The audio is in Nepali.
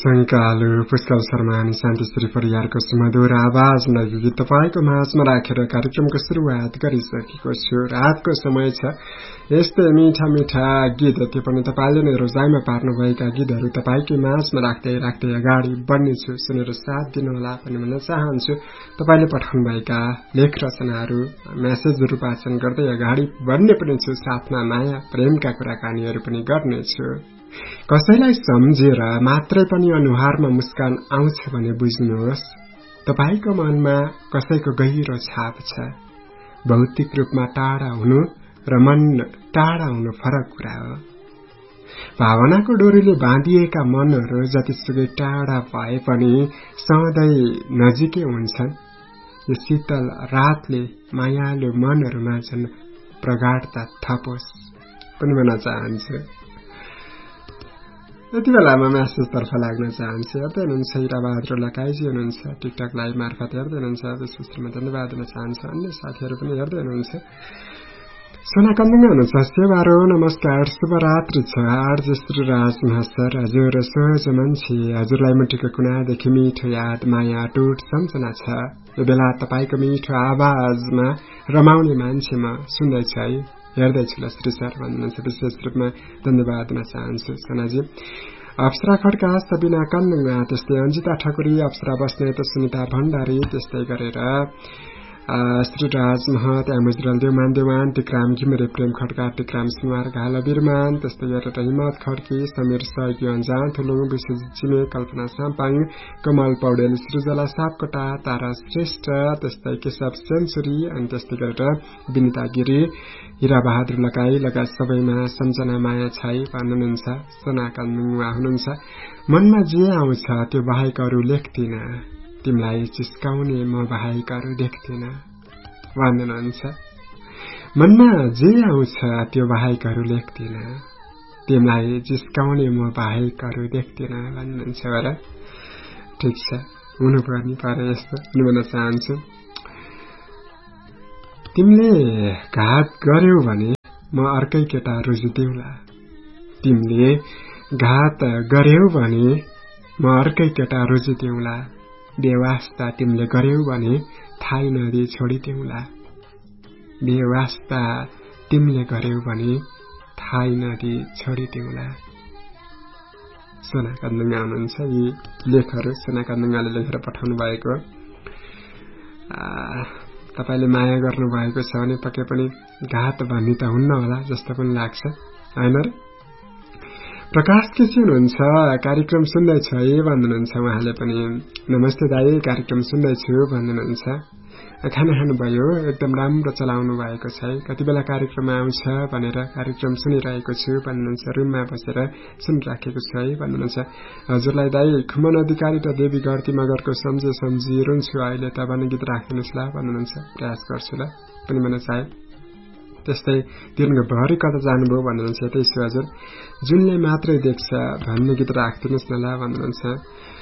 शङ्कालु पुष्कल शर्मा अनि शान्तिश्री परियारको सुमधुर आवाज गीत तपाईँको माझमा राखेर कार्यक्रमको सुरुवात गरिसकेको छु। रातको समय छ, यस्तै मीठा मीठा गीत त्यो पनि तपाईँले नै रोजाइमा पार्नुभएका गीतहरू तपाईँकै माझमा राख्दै राख्दै अगाडि बढ्नेछु। सुनेर साथ दिनुहोला पनि भन्न चाहन्छु। तपाईँले पठाउनुभएका लेख रचनाहरू मेसेजहरू वाचन गर्दै अगाडि बढ्ने पनि छु। साथमा माया प्रेमका कुराकानीहरू पनि गर्नेछु। कसैलाई सम्झेर मात्रै पनि अनुहारमा मुस्कान आउँछ भने बुझ्नुहोस्, तपाईको मनमा कसैको गहिरो छाप छ। भौतिक रूपमा टाढा हुनु र मन टाढा हुनु फरक कुरा हो। भावनाको डोरीले बाँधिएका मनहरू जतिसुकै टाढा भए पनि सधैँ नजिकै हुन्छन्। यो शीतल रातले मायालु मनहरूमा झन् प्रगाढता थपोस् पनि भन्न चाहन्छु। यति बेलामा म्यासेजतर्फ लाग्न चाहन्छु। हेर्दै हुनुहुन्छ हिराबहादुर लकाईजी हुनुहुन्छ टिकटक लाइभ मार्फत हेर्दै हुनुहुन्छ। विशेषमा धन्यवाद दिन चाहन्छु। अन्य साथीहरू पनि हेर्दै हुनुहुन्छ। सोना कन्दुङ हुनुहुन्छ। सेवारो नमस्कार, शुभरात्रि छ। आरजे श्रीराज महासर, हजुर सहज मान्छे, हजुरलाई मुटुको कुनादेखि मिठो याद माया टुट सम्झना छ। यो बेला तपाईँको मिठो आवाजमा रमाउने मान्छे म सुन्दैछु है, हेर्दैछु ल श्री सर भन्नुहुन्छ। विशेष रूपमा धन्यवाद दिन चाहन्छु सोनाजी। अप्सरा खड्का, सबिना कन्दुङा, त्यस्तै अन्जिता ठकुरी, अप्सरा बस्नेत, सुनिता भण्डारी, त्यस्तै गरेर श्रीराज महत, एमुजरल देवान, टिक्राम घिमिरे, प्रेम खड्का, टिक्राम सुनवार, घाल बिरमान, त्यस्तै गरेर हिम्मत खड्की, समीर सहयोगी अन्जान थुलुङ, विश्वजित चिमे, कल्पना साम्पाङ, कमल पौडेल, सृजला सापकोटा, तारा श्रेष्ठ, त्यस्तै केशव सेन्चुरी, अनि त्यस्तै गरेर विनिता गिरी, हिराबहादुर लकाई लगायत सबैमा सम्झना माया छाई भन्नुहुन्छ। सोना कन्दुङमा हुनुहुन्छ। मनमा जे आउँछ त्यो बाहेक अरू लेख्दिन, तिमीलाई चिस्काउने म बाहेक अरू देख्दिन भन्नुहुन्छ। मनमा जे आउँछ त्यो बाहेक अरू लेख्दिन, तिमीलाई चिस्काउने म बाहेक अरू देख्दिन भन्नुहुन्छ। होला ठिक छ, हुनुपर्ने परे यस्तो पनि भन्न चाहन्छु। तिमीले घात गर्यौ भने म अर्कै केटा रोजिदेऊला, तिमीले घात गर्यौ भने म अर्कै केटा रोजिदेऊला, बेवास्ता तिमीले गर्यौ भने थाहै नदिई छोडिदेऊला, बेवास्ता तिमीले गर्यौ भने थाहै नदिई छोडिदेऊला। सोना कन्दुङ आउनुहुन्छ। यी लेखहरू सोना कन्दुङले लेखेर पठाउनु भएको। तपाईले माया गर्नुभएको छ भने पक्कै पनि घात भन्ने त हुन्न होला जस्तो पनि लाग्छ, हैन र? प्रकाश केसी हुनुहुन्छ। कार्यक्रम सुन्दैछु है भन्नुहुन्छ उहाँले पनि। नमस्ते दाई, कार्यक्रम सुन्दैछु भन्नुहुन्छ। खाना खानुभयो, एकदम राम्रो चलाउनु भएको छ है। कति बेला कार्यक्रम आउँछ भनेर कार्यक्रम सुनिरहेको छु भन्नुहुन्छ। रुममा बसेर सुनिराखेको छु है भन्नुहुन्छ। हजुरलाई दाई खुमन अधिकारी र देवी गर्ती मगरको सम्झी रुन्छु अहिले त भन्ने गीत राखिदिनुहोस् ल भन्नुहुन्छ। प्रयास गर्छु ल पनि भन्न चाहे। त्यस्तै तिर्नको भरि कता जानुभयो भन्नुहुन्छ। यतै छु हजुर, जुनले मात्रै देख्छ भन्ने गीत राखिदिनुहोस् न ल भन्नुहुन्छ।